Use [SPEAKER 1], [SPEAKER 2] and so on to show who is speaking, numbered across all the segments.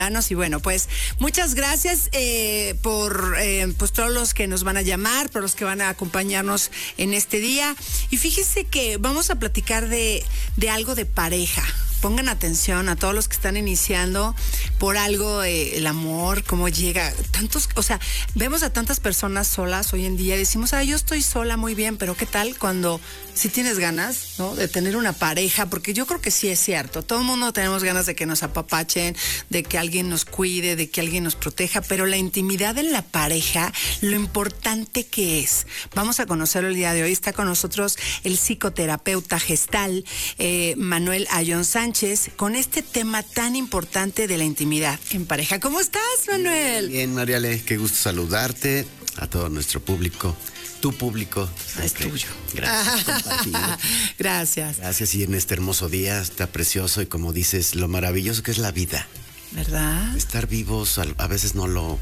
[SPEAKER 1] Y bueno, pues muchas gracias por pues todos los que nos van a llamar, por los que van a acompañarnos en este día. Y fíjese que vamos a platicar de algo de pareja. Pongan atención a todos los que están iniciando por algo, el amor, cómo llega. Vemos a tantas personas solas hoy en día y decimos, yo estoy sola, muy bien, pero ¿qué tal cuando si tienes ganas, ¿no?, de tener una pareja? Porque yo creo que sí es cierto. Todo el mundo tenemos ganas de que nos apapachen, de que alguien nos cuide, de que alguien nos proteja, pero la intimidad en la pareja, lo importante que es. Vamos a conocerlo el día de hoy. Está con nosotros el psicoterapeuta gestal, Manuel Ayón Sánchez, con este tema tan importante de la intimidad en pareja. ¿Cómo estás, Manuel?
[SPEAKER 2] Bien, Mariale, qué gusto saludarte, a todo nuestro público. Tu público.
[SPEAKER 1] Es tuyo.
[SPEAKER 2] Gracias por compartir.
[SPEAKER 1] Gracias.
[SPEAKER 2] Gracias, y en este hermoso día, está precioso, y como dices, lo maravilloso que es la vida.
[SPEAKER 1] ¿Verdad?
[SPEAKER 2] Estar vivos, a veces no lo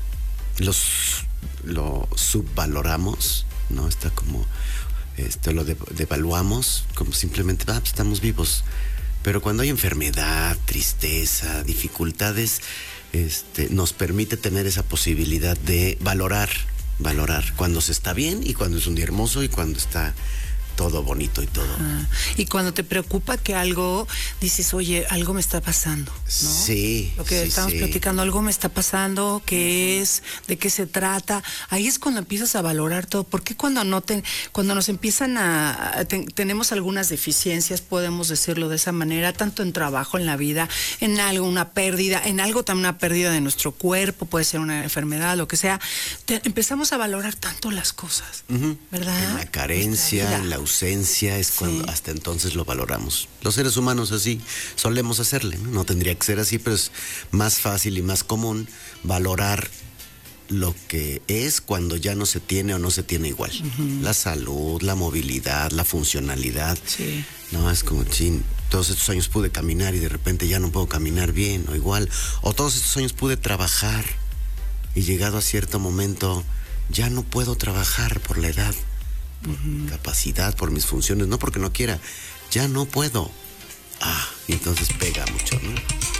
[SPEAKER 2] subvaloramos, ¿no? Está como, lo devaluamos, como simplemente, estamos vivos. Pero cuando hay enfermedad, tristeza, dificultades, nos permite tener esa posibilidad de valorar cuando se está bien y cuando es un día hermoso y cuando está todo bonito y todo.
[SPEAKER 1] Y cuando te preocupa que algo, dices, oye, algo me está pasando, ¿no?
[SPEAKER 2] Sí.
[SPEAKER 1] Lo que estamos platicando, algo me está pasando, ¿qué es? ¿De qué se trata? Ahí es cuando empiezas a valorar todo. Porque cuando nos empiezan tenemos algunas deficiencias, podemos decirlo de esa manera, tanto en trabajo, en la vida, en algo, una pérdida, en algo también una pérdida de nuestro cuerpo, puede ser una enfermedad, lo que sea, empezamos a valorar tanto las cosas, ¿verdad?
[SPEAKER 2] En la carencia, en la ausencia, es cuando hasta entonces lo valoramos. Los seres humanos así solemos hacerle, ¿no? No tendría que ser así, pero es más fácil y más común valorar lo que es cuando ya no se tiene o no se tiene igual. La salud, la movilidad, la funcionalidad.
[SPEAKER 1] Sí.
[SPEAKER 2] No, es como, todos estos años pude caminar y de repente ya no puedo caminar bien o igual. O todos estos años pude trabajar y llegado a cierto momento ya no puedo trabajar por la edad, por capacidad, por mis funciones, no porque no quiera, ya no puedo. Y entonces pega mucho, ¿no?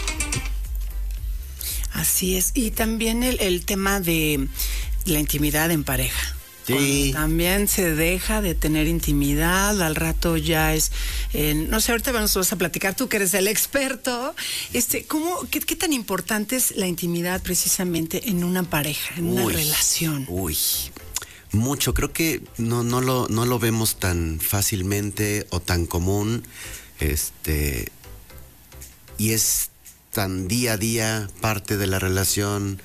[SPEAKER 1] Así es. Y también el tema de la intimidad en pareja.
[SPEAKER 2] Sí.
[SPEAKER 1] También se deja de tener intimidad, al rato ya es, no sé, ahorita nos vas a platicar, tú que eres el experto, ¿qué tan importante es la intimidad precisamente en una pareja, en una relación?
[SPEAKER 2] Mucho, creo que no lo vemos tan fácilmente o tan común, y es tan día a día parte de la relación,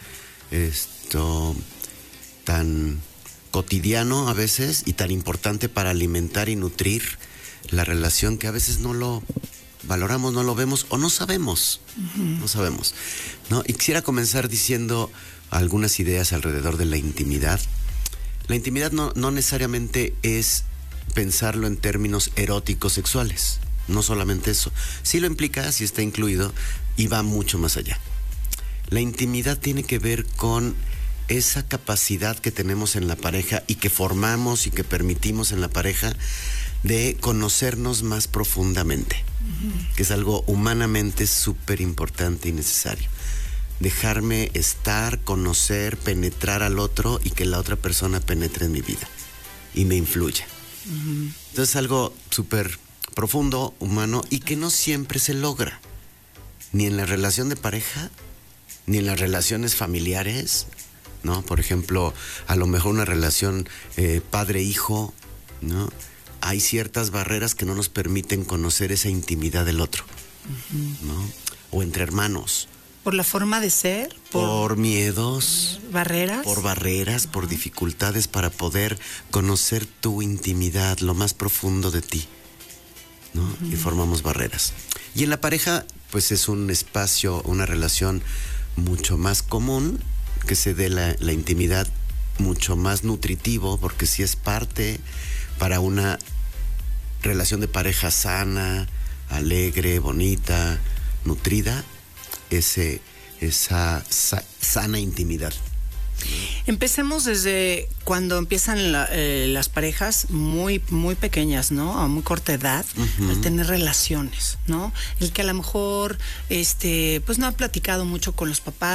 [SPEAKER 2] tan cotidiano a veces y tan importante para alimentar y nutrir la relación, que a veces no lo valoramos, no lo vemos o no sabemos. No sabemos, ¿no? Y quisiera comenzar diciendo algunas ideas alrededor de la intimidad. La intimidad no necesariamente es pensarlo en términos eróticos sexuales, no solamente eso. Sí lo implica, sí está incluido y va mucho más allá. La intimidad tiene que ver con esa capacidad que tenemos en la pareja y que formamos y que permitimos en la pareja de conocernos más profundamente, que es algo humanamente súper importante y necesario. Dejarme estar, conocer, penetrar al otro y que la otra persona penetre en mi vida y me influya. Entonces es algo súper profundo, humano, y que no siempre se logra, ni en la relación de pareja, ni en las relaciones familiares, ¿no? Por ejemplo, a lo mejor una relación padre-hijo, ¿no? Hay ciertas barreras que no nos permiten conocer esa intimidad del otro, ¿no? O entre hermanos.
[SPEAKER 1] ¿Por la forma de ser?
[SPEAKER 2] ¿Por miedos?
[SPEAKER 1] ¿Barreras?
[SPEAKER 2] Por barreras, por dificultades para poder conocer tu intimidad, lo más profundo de ti, ¿no? Y formamos barreras. Y en la pareja, pues es un espacio, una relación mucho más común, que se dé la intimidad, mucho más nutritivo, porque sí es parte para una relación de pareja sana, alegre, bonita, nutrida, esa sana intimidad.
[SPEAKER 1] Empecemos desde cuando empiezan las parejas muy pequeñas, ¿no? A muy corta edad, al tener relaciones, ¿no? El que a lo mejor, pues no ha platicado mucho con los papás.